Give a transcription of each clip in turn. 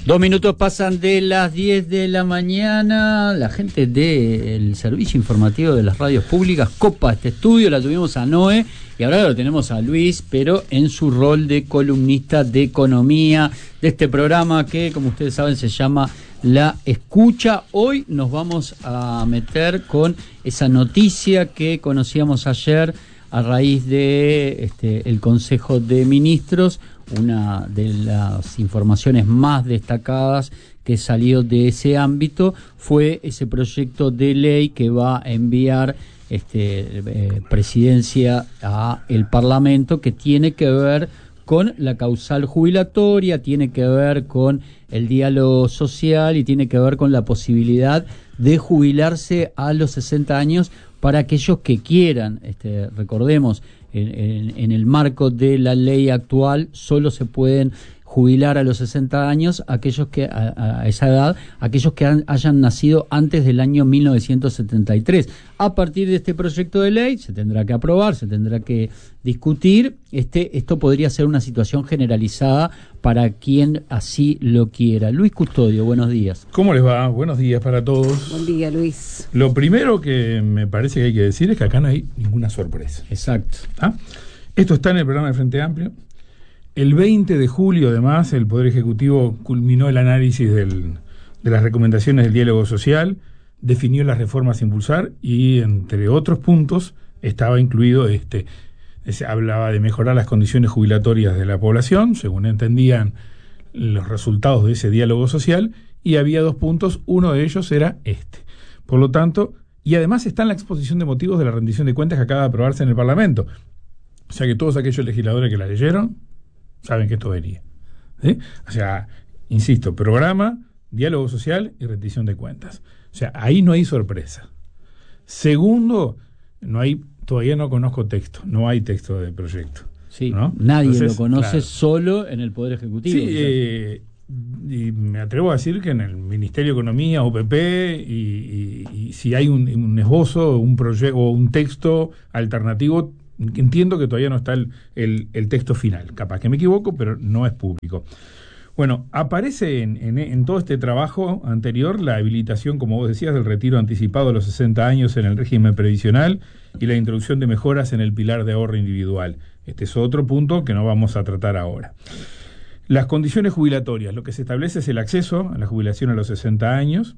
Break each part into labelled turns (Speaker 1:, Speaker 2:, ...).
Speaker 1: 2 minutos pasan de las 10 de la mañana. La gente del servicio informativo de las radios públicas copa este estudio. La tuvimos a Noé y ahora lo tenemos a Luis, pero en su rol de columnista de economía de este programa que, como ustedes saben, se llama La Escucha. Hoy nos vamos a meter con esa noticia que conocíamos ayer a raíz de el Consejo de Ministros. Una de las informaciones más destacadas que salió de ese ámbito fue ese proyecto de ley que va a enviar Presidencia a el Parlamento, que tiene que ver con la causal jubilatoria, tiene que ver con el diálogo social y tiene que ver con la posibilidad de jubilarse a los 60 años para aquellos que quieran. Recordemos, en el marco de la ley actual solo se pueden jubilar a los 60 años aquellos que a esa edad, aquellos que hayan nacido antes del año 1973. A partir de este proyecto de ley se tendrá que aprobar, se tendrá que discutir. Esto podría ser una situación generalizada para quien así lo quiera. Luis Custodio, buenos días.
Speaker 2: ¿Cómo les va? Buenos días para todos.
Speaker 3: Buen día, Luis.
Speaker 2: Lo primero que me parece que hay que decir es que acá no hay ninguna sorpresa.
Speaker 1: Exacto.
Speaker 2: ¿Ah? Esto está en el programa de Frente Amplio. El 20 de julio, además, el Poder Ejecutivo culminó el análisis de las recomendaciones del diálogo social, definió las reformas a impulsar y, entre otros puntos, estaba incluido hablaba de mejorar las condiciones jubilatorias de la población, según entendían los resultados de ese diálogo social, y había 2 puntos, uno de ellos era Por lo tanto, y además está en la exposición de motivos de la rendición de cuentas que acaba de aprobarse en el Parlamento. O sea que todos aquellos legisladores que la leyeron saben que esto venía. ¿Sí? O sea, insisto, programa, diálogo social y rendición de cuentas. O sea, ahí no hay sorpresa. Segundo, todavía no conozco texto, no hay texto de proyecto.
Speaker 1: Sí,
Speaker 2: ¿no?
Speaker 1: Nadie
Speaker 2: Entonces,
Speaker 1: lo conoce,
Speaker 2: claro.
Speaker 1: Solo en el Poder Ejecutivo.
Speaker 2: Sí, y me atrevo a decir que en el Ministerio de Economía, OPP, y si hay un esbozo, un proyecto o un texto alternativo, entiendo que todavía no está el texto final. Capaz que me equivoco, pero no es público. Bueno, aparece en todo este trabajo anterior la habilitación, como vos decías, del retiro anticipado a los 60 años en el régimen previsional y la introducción de mejoras en el pilar de ahorro individual. Este es otro punto que no vamos a tratar ahora. Las condiciones jubilatorias. Lo que se establece es el acceso a la jubilación a los 60 años.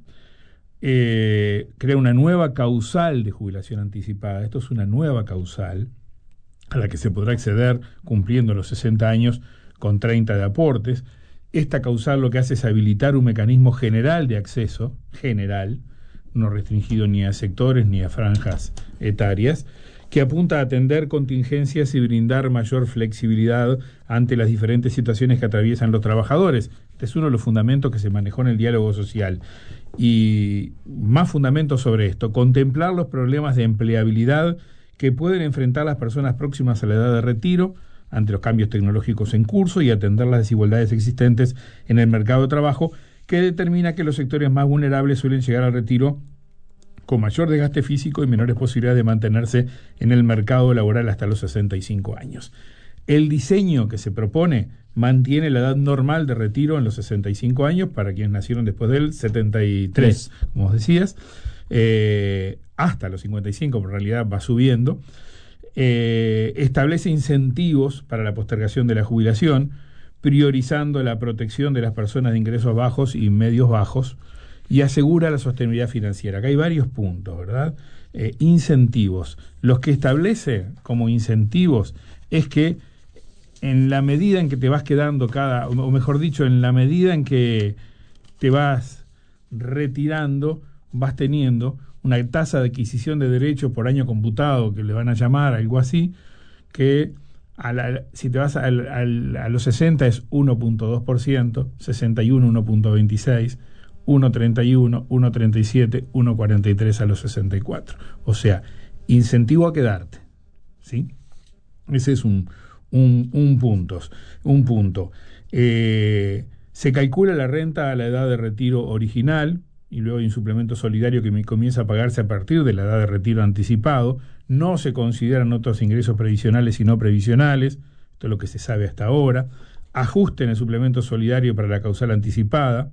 Speaker 2: Crea una nueva causal de jubilación anticipada. Esto es una nueva causal a la que se podrá acceder cumpliendo los 60 años con 30 de aportes. Esta causal lo que hace es habilitar un mecanismo general de acceso, general, no restringido ni a sectores ni a franjas etarias, que apunta a atender contingencias y brindar mayor flexibilidad ante las diferentes situaciones que atraviesan los trabajadores. Este es uno de los fundamentos que se manejó en el diálogo social. Y más fundamentos sobre esto: contemplar los problemas de empleabilidad que pueden enfrentar las personas próximas a la edad de retiro ante los cambios tecnológicos en curso y atender las desigualdades existentes en el mercado de trabajo, que determina que los sectores más vulnerables suelen llegar al retiro con mayor desgaste físico y menores posibilidades de mantenerse en el mercado laboral hasta los 65 años. El diseño que se propone mantiene la edad normal de retiro en los 65 años para quienes nacieron después del 73, como vos decías, hasta los 55, pero en realidad va subiendo. Establece incentivos para la postergación de la jubilación, priorizando la protección de las personas de ingresos bajos y medios bajos, y asegura la sostenibilidad financiera. Acá hay varios puntos, ¿verdad? Incentivos. Los que establece como incentivos es que en la medida en que te vas quedando o mejor dicho, en la medida en que te vas retirando, vas teniendo una tasa de adquisición de derechos por año computado, que le van a llamar algo así, que si te vas a los 60 es 1.2%, 61 1.26%, 1.31, 1.37, 1.43 a los 64. O sea, incentivo a quedarte, ¿sí? Ese es un punto. Se calcula la renta a la edad de retiro original y luego hay un suplemento solidario que comienza a pagarse a partir de la edad de retiro anticipado. No se consideran otros ingresos previsionales y no previsionales. Esto es lo que se sabe hasta ahora. ajuste en el suplemento solidario para la causal anticipada,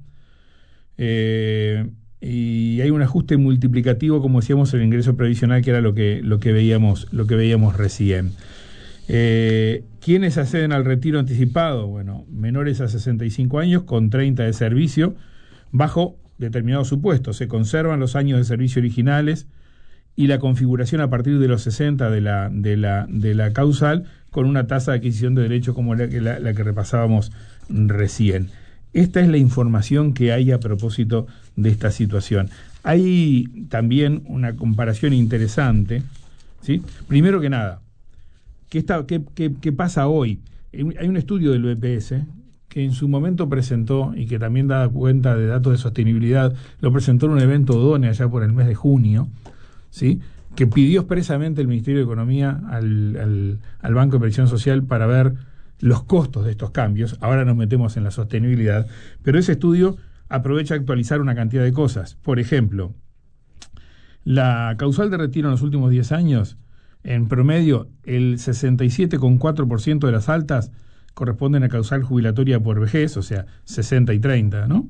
Speaker 2: y hay un ajuste multiplicativo, como decíamos, en el ingreso previsional, que era lo que veíamos recién. ¿Quiénes acceden al retiro anticipado? Bueno, menores a 65 años con 30 de servicio, bajo determinados supuestos. Se conservan los años de servicio originales y la configuración a partir de los 60 de la causal, con una tasa de adquisición de derechos como la que repasábamos recién. Esta es la información que hay a propósito de esta situación. Hay también una comparación interesante, ¿sí? Primero que nada, ¿qué pasa hoy? Hay un estudio del BPS que en su momento presentó, y que también da cuenta de datos de sostenibilidad, lo presentó en un evento ODONE allá por el mes de junio, ¿sí? Que pidió expresamente el Ministerio de Economía al Banco de Previsión Social para ver los costos de estos cambios. Ahora nos metemos en la sostenibilidad, pero ese estudio aprovecha a actualizar una cantidad de cosas. Por ejemplo, la causal de retiro en los últimos 10 años, en promedio, el 67,4% de las altas corresponden a causal jubilatoria por vejez, o sea, 60 y 30, ¿no?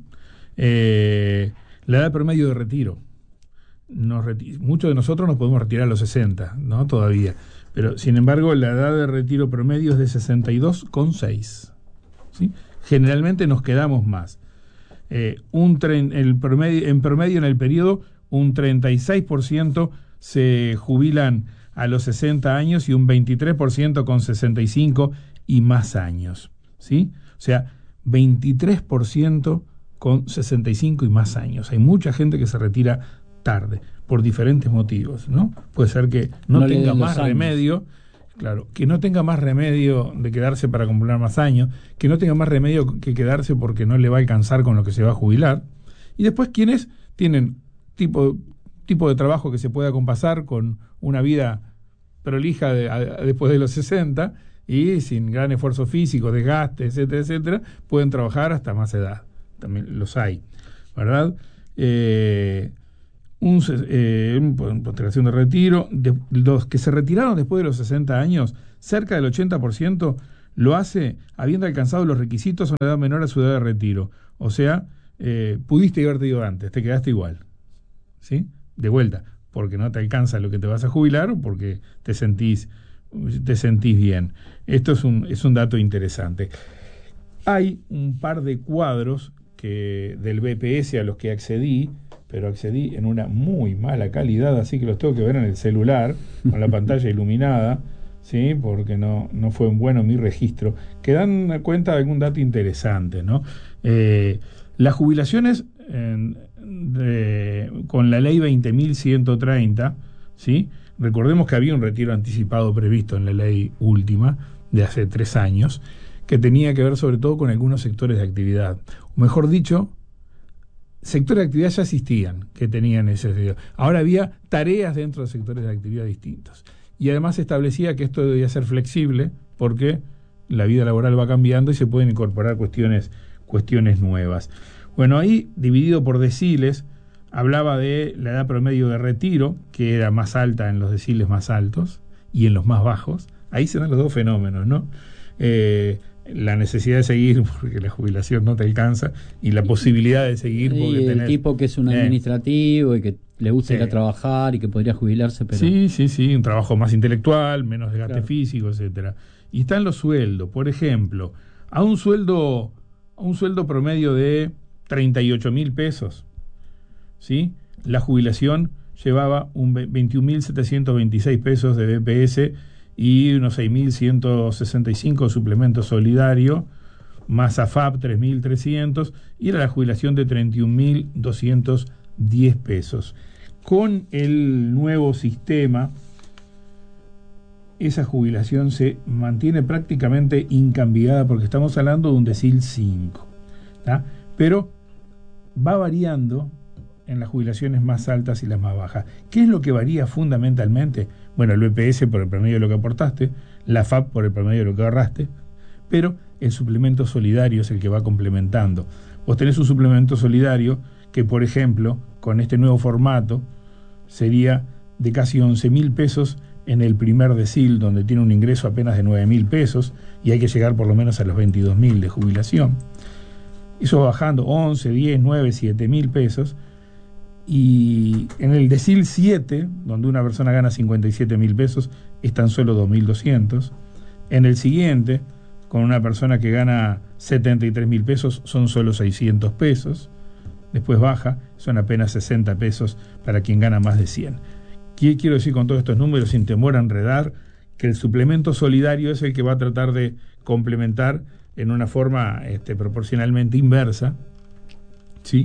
Speaker 2: La edad promedio de retiro. Muchos de nosotros nos podemos retirar a los 60, ¿no? Todavía. Pero, sin embargo, la edad de retiro promedio es de 62,6. ¿Sí? Generalmente nos quedamos más. En promedio en el periodo, un 36% se jubilan a los 60 años y un 23% con 65 y más años. ¿Sí? O sea, 23% con 65 y más años. Hay mucha gente que se retira tarde, por diferentes motivos, ¿no? Puede ser que no tenga más remedio, claro, que no tenga más remedio de quedarse para acumular más años, que no tenga más remedio que quedarse porque no le va a alcanzar con lo que se va a jubilar. Y después quienes tienen tipo de trabajo que se pueda compasar con una vida prolija después de los 60 y sin gran esfuerzo físico, desgaste, etcétera, etcétera, pueden trabajar hasta más edad. También los hay, ¿verdad? Postergación de retiro. Los que se retiraron después de los 60 años, cerca del 80% lo hace habiendo alcanzado los requisitos a una edad menor a su edad de retiro. O sea, pudiste haberte ido antes, te quedaste igual, ¿sí? De vuelta, porque no te alcanza lo que te vas a jubilar o porque te sentís bien. Esto es un dato interesante. Hay un par de cuadros del BPS a los que accedí, pero accedí en una muy mala calidad, así que los tengo que ver en el celular, con la pantalla iluminada, ¿sí? Porque no fue bueno mi registro, que dan cuenta de algún dato interesante, ¿no? Las jubilaciones con la ley 20.130, ¿sí? Recordemos que había un retiro anticipado previsto en la ley última, de hace 3 años, que tenía que ver sobre todo con algunos sectores de actividad. O mejor dicho, sectores de actividad ya existían, que tenían ese sentido. Ahora había tareas dentro de sectores de actividad distintos. Y además se establecía que esto debía ser flexible porque la vida laboral va cambiando y se pueden incorporar cuestiones nuevas. Bueno, ahí, dividido por deciles, hablaba de la edad promedio de retiro, que era más alta en los deciles más altos y en los más bajos. Ahí se dan los dos fenómenos, ¿no? La necesidad de seguir porque la jubilación no te alcanza y la posibilidad de seguir porque
Speaker 1: el tipo que es un administrativo y que le gusta ir a trabajar y que podría jubilarse, pero
Speaker 2: sí, un trabajo más intelectual, menos desgaste físico, etcétera. Y están los sueldos, por ejemplo, a un sueldo promedio de 38.000 pesos, ¿sí? La jubilación llevaba un 21.726 pesos de BPS y unos 6.165 suplemento solidario, más AFAP 3.300, y era la jubilación de 31.210 pesos. Con el nuevo sistema, esa jubilación se mantiene prácticamente incambiada porque estamos hablando de un decil 5, ¿tá? Pero va variando en las jubilaciones más altas y las más bajas. ¿Qué es lo que varía fundamentalmente? Bueno, el BPS por el promedio de lo que aportaste, la FAP por el promedio de lo que ahorraste, pero el suplemento solidario es el que va complementando. Vos tenés un suplemento solidario que, por ejemplo, con este nuevo formato, sería de casi 11.000 pesos en el primer decil, donde tiene un ingreso apenas de 9.000 pesos y hay que llegar por lo menos a los 22.000 de jubilación. Eso va bajando 11, 10, 9, 7.000 pesos. Y en el decil 7, donde una persona gana 57.000 pesos, es tan solo 2.200. En el siguiente, con una persona que gana 73.000 pesos, son solo 600 pesos. Después baja, son apenas 60 pesos para quien gana más de 100. ¿Qué quiero decir con todos estos números, sin temor a enredar? Que el suplemento solidario es el que va a tratar de complementar en una forma proporcionalmente inversa, ¿sí?,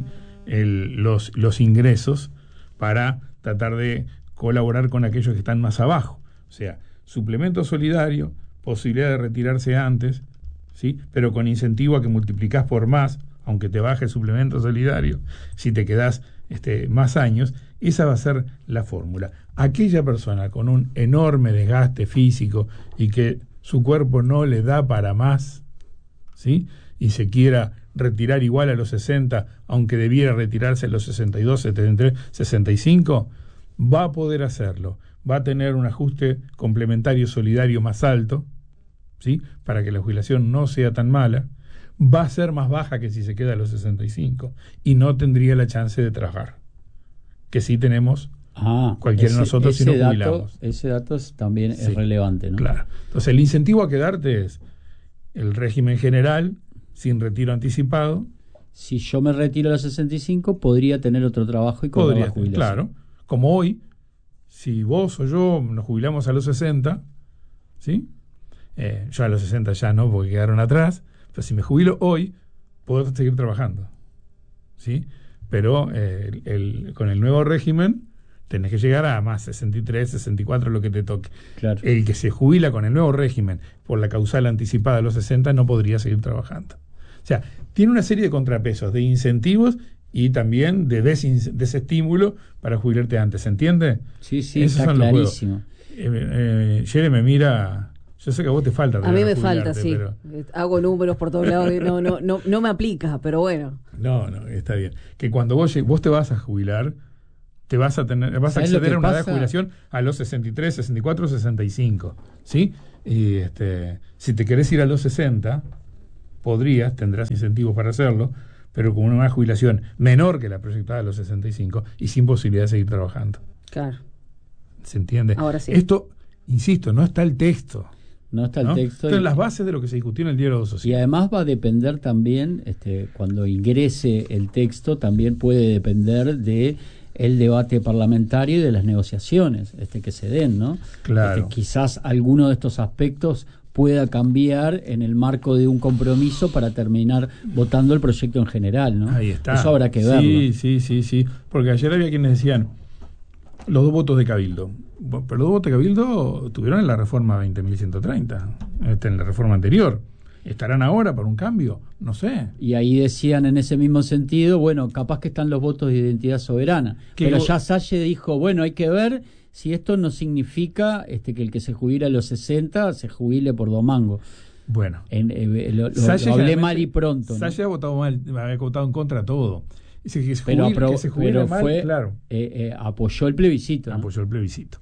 Speaker 2: los ingresos para tratar de colaborar con aquellos que están más abajo. O sea, suplemento solidario, posibilidad de retirarse antes, ¿sí?, pero con incentivo a que multiplicás por más, aunque te baje el suplemento solidario, si te quedás más años. Esa va a ser la fórmula. Aquella persona con un enorme desgaste físico y que su cuerpo no le da para más, ¿sí?, y se quiera retirar igual a los 60, aunque debiera retirarse a los 62, 73, 65, va a poder hacerlo. Va a tener un ajuste complementario solidario más alto, ¿sí?, para que la jubilación no sea tan mala. Va a ser más baja que si se queda a los 65 y no tendría la chance de trabajar, que sí tenemos cualquiera de nosotros si nos jubilamos.
Speaker 1: Ese dato también es relevante, ¿no?
Speaker 2: Claro. Entonces el incentivo a quedarte es el régimen general sin retiro anticipado.
Speaker 1: Si yo me retiro a los 65, podría tener otro trabajo y cobrar la jubilación.
Speaker 2: Claro. Como hoy, si vos o yo nos jubilamos a los 60, ¿sí? Yo a los 60 ya no, porque quedaron atrás. Pero si me jubilo hoy, puedo seguir trabajando, ¿sí? Pero con el nuevo régimen tenés que llegar a más 63, 64, lo que te toque.
Speaker 1: Claro.
Speaker 2: El que se jubila con el nuevo régimen por la causal anticipada a los 60 no podría seguir trabajando. O sea, tiene una serie de contrapesos, de incentivos y también de desestímulo para jubilarte antes. ¿Se entiende?
Speaker 1: Sí, esos está clarísimo.
Speaker 2: Yere me mira. Yo sé que a vos te falta.
Speaker 3: A mí me falta, sí. Pero hago números por todos lados. No me aplica, pero bueno.
Speaker 2: No, está bien. Que cuando vos te vas a jubilar, vas a acceder a una edad de jubilación a los 63, 64, 65. ¿Sí? Y si te querés ir a los 60, tendrás incentivos para hacerlo, pero con una jubilación menor que la proyectada a los 65 y sin posibilidad de seguir trabajando.
Speaker 3: Claro.
Speaker 2: ¿Se entiende?
Speaker 3: Ahora sí.
Speaker 2: Esto, insisto, no está el texto.
Speaker 1: No está el texto.
Speaker 2: Están las bases de lo que se discutió en el Diario Social.
Speaker 1: Y además va a depender también, cuando ingrese el texto, también puede depender de el debate parlamentario y de las negociaciones que se den, ¿no?
Speaker 2: Claro.
Speaker 1: Quizás alguno de estos aspectos pueda cambiar en el marco de un compromiso para terminar votando el proyecto en general, ¿no?
Speaker 2: Ahí está.
Speaker 1: Eso habrá que verlo.
Speaker 2: Sí. Porque ayer había quienes decían los 2 votos de Cabildo. Pero los 2 votos de Cabildo tuvieron en la reforma 20.130, en la reforma anterior. ¿Estarán ahora para un cambio? No sé.
Speaker 1: Y ahí decían en ese mismo sentido, bueno, capaz que están los votos de identidad soberana. Pero ya Salle dijo, bueno, hay que ver si esto no significa que el que se jubila a los 60 se jubile por domangos.
Speaker 2: Bueno.
Speaker 1: Lo hablé mal y pronto, ¿no?
Speaker 2: Salle había votado en contra de todo.
Speaker 1: Pero apoyó el plebiscito, ¿no?
Speaker 2: Apoyó el plebiscito.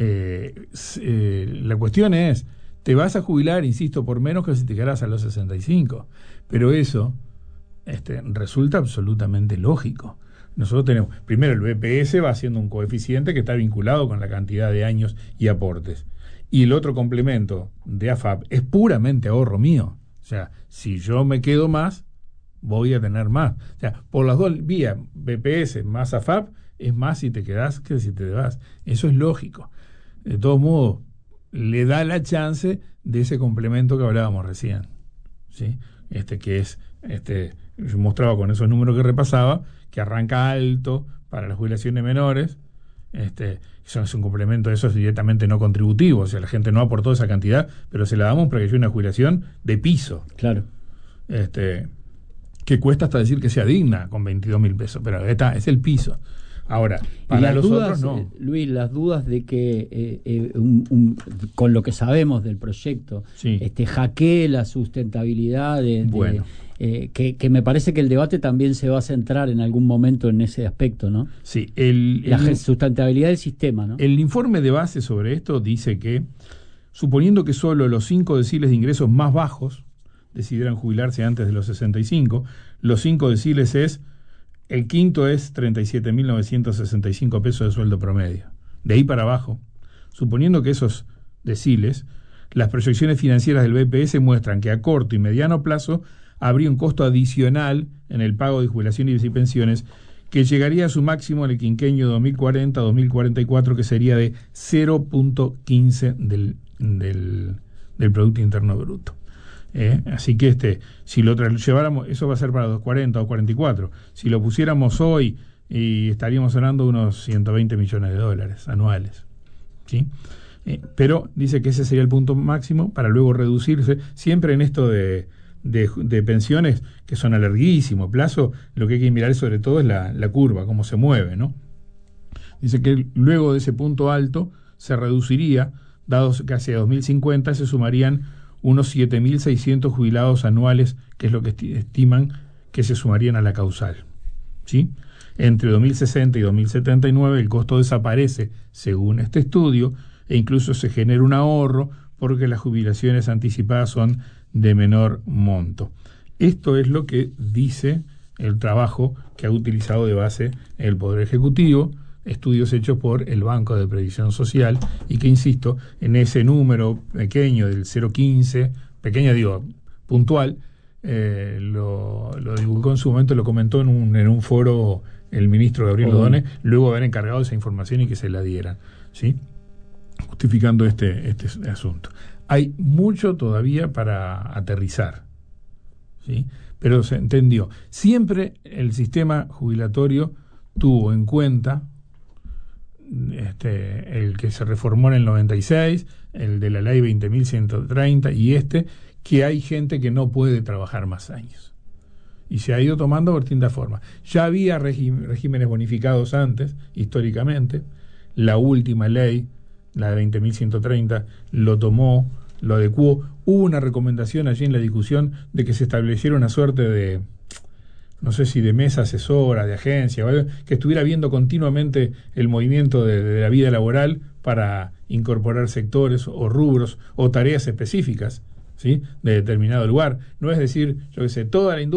Speaker 2: La cuestión es, te vas a jubilar, insisto, por menos que si te quedarás a los 65. Pero eso resulta absolutamente lógico. Nosotros tenemos, primero, el BPS va haciendo un coeficiente que está vinculado con la cantidad de años y aportes. Y el otro complemento de AFAP es puramente ahorro mío. O sea, si yo me quedo más, voy a tener más. O sea, por las dos vías, BPS más AFAP, es más si te quedás que si te vas. Eso es lógico. De todos modos, le da la chance de ese complemento que hablábamos recién, ¿sí? Que es, yo mostraba con esos números que repasaba, que arranca alto para las jubilaciones menores, eso es un complemento, eso es directamente no contributivo, o sea, la gente no aportó esa cantidad, pero se la damos para que haya una jubilación de piso.
Speaker 1: Claro.
Speaker 2: Que cuesta hasta decir que sea digna con 22.000 pesos, pero es el piso. Ahora, para los otros no.
Speaker 1: Luis, las dudas de que con lo que sabemos del proyecto,
Speaker 2: sí,
Speaker 1: hackee la sustentabilidad que me parece que el debate también se va a centrar en algún momento en ese aspecto, ¿no?
Speaker 2: Sí,
Speaker 1: la sustentabilidad del sistema, ¿no?
Speaker 2: El informe de base sobre esto dice que, suponiendo que solo los 5 deciles de ingresos más bajos decidieran jubilarse antes de los 65, los 5 deciles el quinto es 37.965 pesos de sueldo promedio. De ahí para abajo, suponiendo que esos deciles, las proyecciones financieras del BPS muestran que a corto y mediano plazo habría un costo adicional en el pago de jubilaciones y pensiones que llegaría a su máximo en el quinquenio 2040-2044, que sería de 0.15 del Producto Interno Bruto. Así que si lo lleváramos, eso va a ser para 240 o 44. Si lo pusiéramos hoy, estaríamos hablando de unos 120 millones de dólares anuales, ¿sí? Pero dice que ese sería el punto máximo para luego reducirse. Siempre en esto de pensiones que son a larguísimo plazo, lo que hay que mirar sobre todo es la curva, cómo se mueve, ¿no? Dice que luego de ese punto alto se reduciría, dado que hacia 2050 se sumarían unos 7.600 jubilados anuales, que es lo que estiman que se sumarían a la causal, ¿sí? Entre 2060 y 2079 el costo desaparece, según este estudio, e incluso se genera un ahorro porque las jubilaciones anticipadas son de menor monto. Esto es lo que dice el trabajo que ha utilizado de base el Poder Ejecutivo, estudios hechos por el Banco de Previsión Social, y que, insisto, en ese número pequeño del 0.15, puntual, lo divulgó en su momento, lo comentó en un foro el ministro Gabriel Odone, luego de haber encargado esa información y que se la dieran, ¿sí? Justificando este asunto. Hay mucho todavía para aterrizar, ¿sí? Pero se entendió. Siempre el sistema jubilatorio tuvo en cuenta el que se reformó en el 96, el de la ley 20.130 y que hay gente que no puede trabajar más años. Y se ha ido tomando por distintas formas. Ya había regímenes bonificados antes, históricamente. La última ley, la de 20.130, lo tomó, lo adecuó. Hubo una recomendación allí en la discusión de que se estableciera una suerte de, no sé si de mesa asesora, de agencia, ¿vale?, que estuviera viendo continuamente el movimiento de la vida laboral para incorporar sectores o rubros o tareas específicas, ¿sí?, de determinado lugar. No es decir, yo qué sé, toda la industria